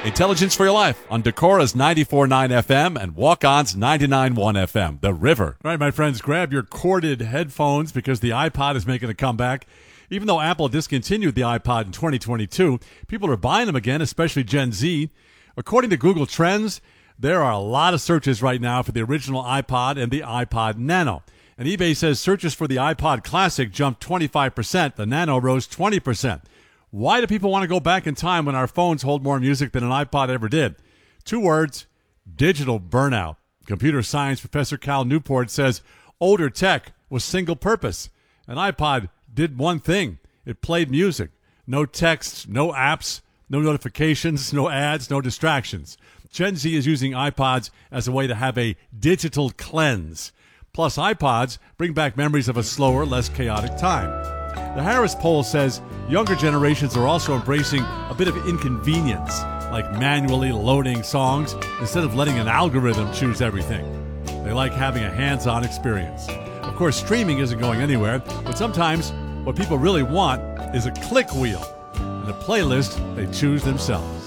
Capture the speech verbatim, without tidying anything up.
Intelligence for Your Life on Decora's ninety-four point nine F M and Walk-On's ninety-nine point one F M, The River. All right, my friends, grab your corded headphones because the iPod is making a comeback. Even though Apple discontinued the iPod in twenty twenty-two, people are buying them again, especially Gen Z. According to Google Trends, there are a lot of searches right now for the original iPod and the iPod Nano. And eBay says searches for the iPod Classic jumped twenty-five percent. The Nano rose twenty percent. Why do people want to go back in time when our phones hold more music than an iPod ever did? Two words, digital burnout. Computer science professor Cal Newport says older tech was single purpose. An iPod did one thing. It played music. No texts, no apps, no notifications, no ads, no distractions. Gen Z is using iPods as a way to have a digital cleanse. Plus, iPods bring back memories of a slower, less chaotic time. The Harris poll says younger generations are also embracing a bit of inconvenience, like manually loading songs instead of letting an algorithm choose everything. They like having a hands-on experience. Of course, streaming isn't going anywhere, but sometimes what people really want is a click wheel and a playlist they choose themselves.